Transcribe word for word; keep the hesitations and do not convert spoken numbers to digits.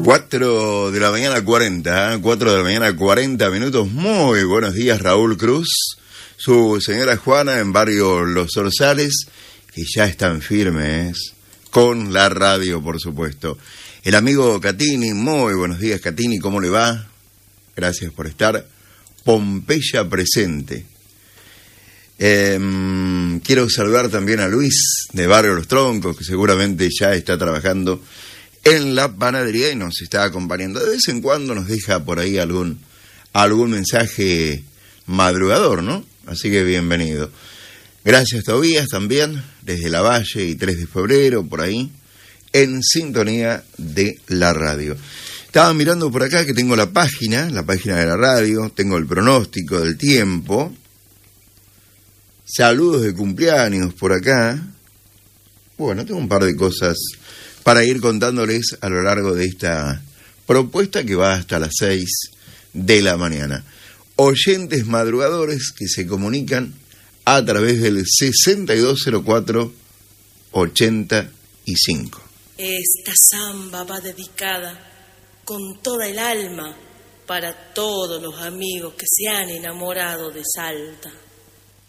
cuatro de la mañana cuarenta, ¿eh? cuatro de la mañana cuarenta minutos. Muy buenos días, Raúl Cruz, su señora Juana en barrio Los Orzales, que ya están firmes con la radio, por supuesto. El amigo Catini, muy buenos días, Catini, ¿cómo le va? Gracias por estar. Pompeya presente. Eh, quiero saludar también a Luis de barrio Los Troncos, que seguramente ya está trabajando en la panadería y nos está acompañando. De vez en cuando nos deja por ahí algún, algún mensaje madrugador, ¿no? Así que bienvenido. Gracias, Tobías, también, desde La Valle y tres de febrero, por ahí, en sintonía de la radio. Estaba mirando por acá que tengo la página, la página de la radio, tengo el pronóstico del tiempo. Saludos de cumpleaños por acá. Bueno, tengo un par de cosas para ir contándoles a lo largo de esta propuesta que va hasta las seis de la mañana. Oyentes madrugadores que se comunican a través del sesenta y dos cero cuatro ochenta y cinco. Esta samba va dedicada con toda el alma para todos los amigos que se han enamorado de Salta.